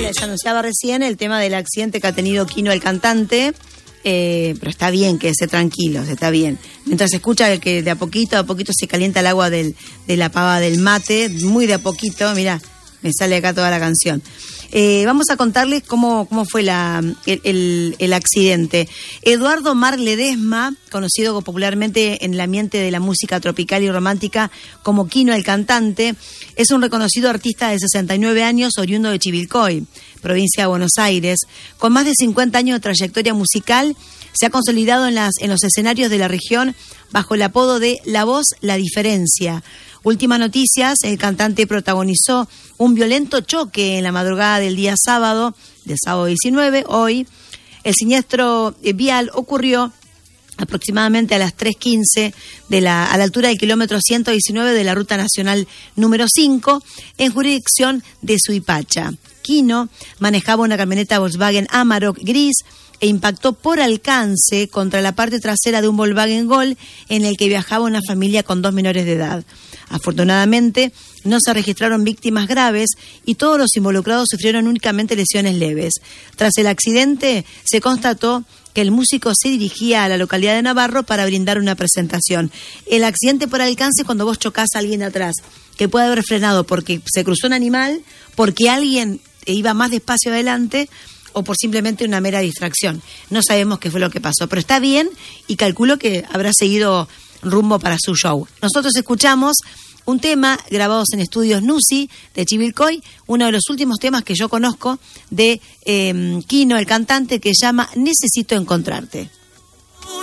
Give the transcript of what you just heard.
les anunciaba recién el tema del accidente que ha tenido Quino, el cantante, pero está bien, quédese tranquilos, está bien. Mientras se escucha que de a poquito se calienta el agua de la pava del mate, muy de a poquito, mirá, me sale acá toda la canción. Vamos a contarles cómo fue el accidente. Eduardo Mar Ledesma, conocido popularmente en el ambiente de la música tropical y romántica como Quino el cantante, es un reconocido artista de 69 años, oriundo de Chivilcoy, provincia de Buenos Aires. Con más de 50 años de trayectoria musical, se ha consolidado en los escenarios de la región bajo el apodo de La Voz, La Diferencia. Últimas noticias, el cantante protagonizó un violento choque en la madrugada del día sábado, del sábado 19, hoy. El siniestro vial ocurrió aproximadamente a las 3:15 a la altura del kilómetro 119 de la Ruta Nacional número 5, en jurisdicción de Suipacha. Quino manejaba una camioneta Volkswagen Amarok gris e impactó por alcance contra la parte trasera de un Volkswagen Gol en el que viajaba una familia con 2 menores de edad. Afortunadamente, no se registraron víctimas graves y todos los involucrados sufrieron únicamente lesiones leves. Tras el accidente, se constató que el músico se dirigía a la localidad de Navarro para brindar una presentación. El accidente por alcance es cuando vos chocás a alguien atrás, que puede haber frenado porque se cruzó un animal, porque alguien iba más despacio adelante o por simplemente una mera distracción. No sabemos qué fue lo que pasó, pero está bien y calculo que habrá seguido rumbo para su show. Nosotros escuchamos un tema grabados en estudios Nusi de Chivilcoy, uno de los últimos temas que yo conozco de Quino, el cantante, que llama Necesito Encontrarte.